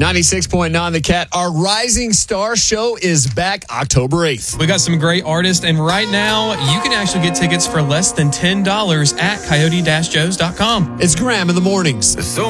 96.9 The Cat. Our Rising Star show is back October 8th. We got some great artists, and right now you can actually get tickets for less than $10 at coyote-joes.com. It's Graham in the mornings. So